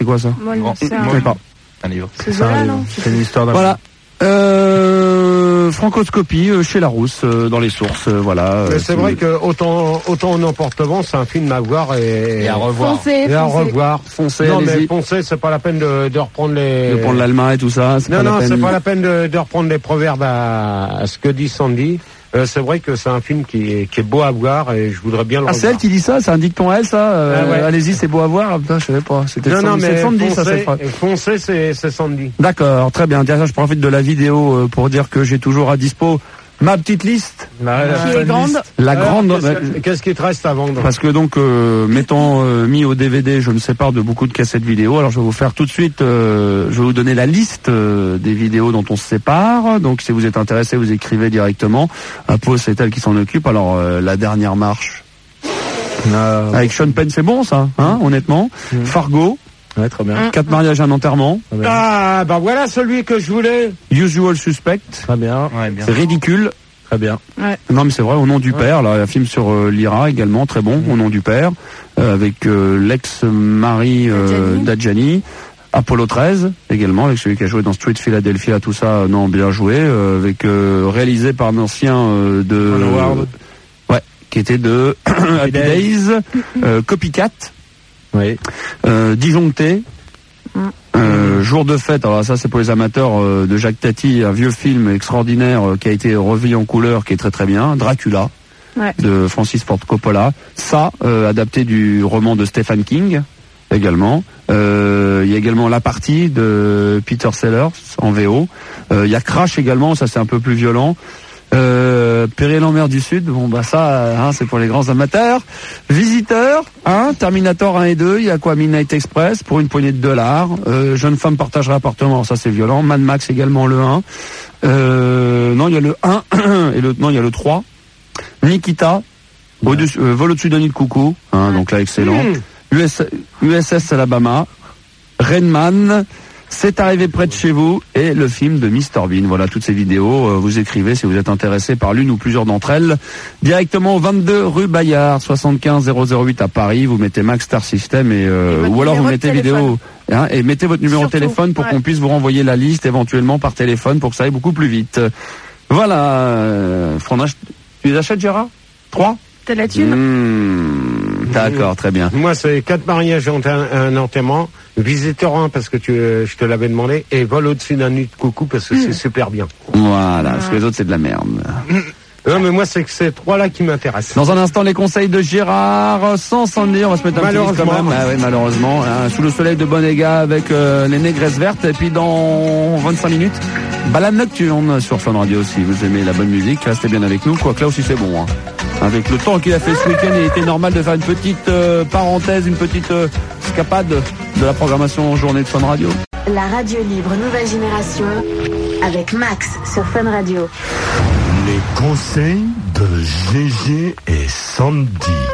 c'est quoi ça? Moi, je sais pas. Un livre. C'est Zola, non? C'est une histoire d'un... Voilà. Francoscopie chez Larousse, dans les sources, voilà. C'est vrai que autant en emportement, c'est un film à voir et à revoir. Foncez. Foncez, non, allez-y. mais foncez, c'est pas la peine de reprendre les... De prendre l'allemand et tout ça. C'est pas la peine de reprendre les proverbes à ce que dit Sandy. C'est vrai que c'est un film qui est beau à voir et je voudrais bien le revoir. C'est elle qui dit ça? C'est un dicton elle, ça? Ouais. Allez-y, c'est beau à voir. Putain, je savais pas. C'était Sandy, ça, c'est pas. Foncez, c'est Sandy. D'accord, très bien. Déjà, je profite de la vidéo pour dire que j'ai toujours à dispo ma petite liste. Qui est grande. La grande. Qu'est-ce qui te reste à vendre? Parce que donc, m'étant mis au DVD, je me sépare de beaucoup de cassettes vidéo. Alors, je vais vous faire tout de suite, je vais vous donner la liste des vidéos dont on se sépare. Donc, si vous êtes intéressé, vous écrivez directement. Apo, c'est elle qui s'en occupe. Alors, la dernière marche. Avec Sean Penn, c'est bon, ça, hein, honnêtement. Fargo. Ouais, très bien. 4 mariages, un enterrement. Ah, bah voilà celui que je voulais. Usual Suspect. Très bien. Ouais, bien. C'est ridicule. Très bien. Ouais. Non, mais c'est vrai, Au nom du père, là, un film sur l'IRA également, très bon, Au nom du père, avec l'ex-mari d'Adjani. Apollo 13 également, avec celui qui a joué dans Street Philadelphia, tout ça, non, bien joué, avec réalisé par un ancien de... Ouais, qui était de Happy Days, Copycat. Oui. Disjoncté. Jour de fête, alors ça c'est pour les amateurs de Jacques Tati, un vieux film extraordinaire qui a été revu en couleur, qui est très très bien, Dracula, de Francis Ford Coppola, ça, adapté du roman de Stephen King, également. Il y a également La Partie de Peter Sellers, en VO. Il y a Crash également, ça c'est un peu plus violent. Péril en mer du Sud, bon bah ça, c'est pour les grands amateurs. Visiteur, Terminator 1 et 2, il y a quoi, Midnight Express pour une poignée de dollars. Jeune femme partagerait appartement, ça c'est violent. Mad Max également le 1. Non, il y a le 1 et il y a le 3. Nikita, vol au-dessus d'un nid de coucou, donc là excellent. USS Alabama, Rainman. C'est arrivé près de chez vous et le film de Mr Bean. Voilà, toutes ces vidéos, vous écrivez si vous êtes intéressé par l'une ou plusieurs d'entre elles. Directement au 22 rue Bayard, 75 008 à Paris. Vous mettez Max Star System ou alors vous mettez vidéo et mettez votre numéro de téléphone pour qu'on puisse vous renvoyer la liste éventuellement par téléphone pour que ça aille beaucoup plus vite. Voilà. Tu les achètes, Gérard? 3? T'as la thune? D'accord, très bien. Moi, c'est 4 mariages et un enterrement. Visiteur 1 parce que je te l'avais demandé, et vol au-dessus d'un nid de coucou parce que c'est super bien. Voilà, parce que les autres c'est de la merde. Non mais moi c'est que ces 3-là qui m'intéressent. Dans un instant les conseils de Gérard, sans s'en dire, on va se mettre un petit livre quand même. Ah oui, malheureusement. Sous le soleil de Bonega avec les négresses vertes, et puis dans 25 minutes, balade nocturne sur Fun Radio. Si vous aimez la bonne musique, restez bien avec nous, quoique là aussi c'est bon. Avec le temps qu'il a fait ce week-end, il était normal de faire une petite parenthèse, une petite escapade de la programmation journée de Fun Radio. La radio libre nouvelle génération avec Max sur Fun Radio. Les conseils de GG et Sandy.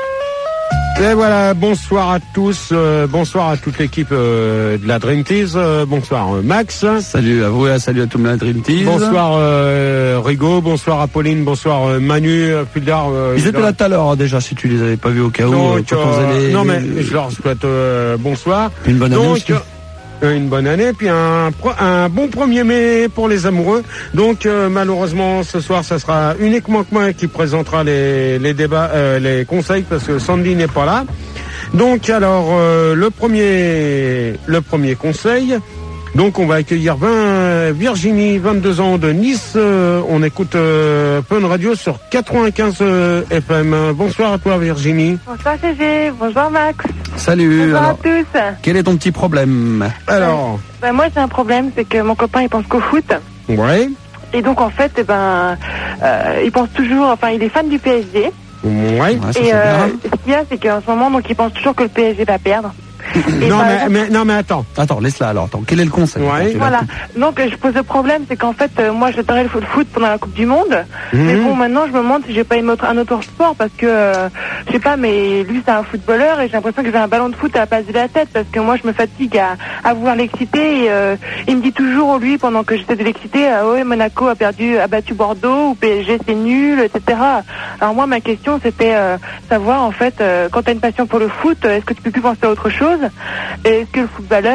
Et voilà, bonsoir à tous, bonsoir à toute l'équipe de la Dream Tease, bonsoir Max. Salut à vous et salut à toute la Dream Tease. Bonsoir Rigaud, bonsoir Apolline, bonsoir Manu, Puldar. Ils étaient là tout à l'heure déjà, si tu les avais pas vus au cas où. Non mais je leur souhaite bonsoir. Une bonne année aussi. Une bonne année, puis un bon 1er mai pour les amoureux. Donc malheureusement ce soir ça sera uniquement que moi qui présentera les débats, les conseils, parce que Sandy n'est pas là. Donc alors le premier conseil. Donc on va accueillir Virginie, 22 ans de Nice. On écoute Fun Radio sur 95 FM. Bonsoir à toi Virginie. Bonsoir GG, bonjour Max. Salut. Bonsoir alors, à tous. Quel est ton petit problème? Alors moi j'ai un problème, c'est que mon copain il pense qu'au foot. Ouais. Et donc en fait il pense toujours, il est fan du PSG. Ouais. Ça, et ce qu'il y a, c'est qu'en ce moment, donc il pense toujours que le PSG va perdre. Non mais attends. Attends, laisse-la alors. Quel est le conseil? Ouais. Voilà. Donc je pose le problème, c'est qu'en fait moi j'adorais le foot pendant la Coupe du Monde. Mais bon, maintenant je me demande si j'ai pas aimé un autre sport, parce que je sais pas, mais lui c'est un footballeur et j'ai l'impression que j'ai un ballon de foot à la place de la tête, parce que moi je me fatigue à vouloir l'exciter, et il me dit toujours, lui, pendant que j'essaie de l'exciter, ouais, Monaco a battu Bordeaux, ou PSG c'est nul, etc. Alors moi ma question c'était savoir en fait, quand t'as une passion pour le foot, est-ce que tu peux plus penser à autre chose? Est-ce que le footballeur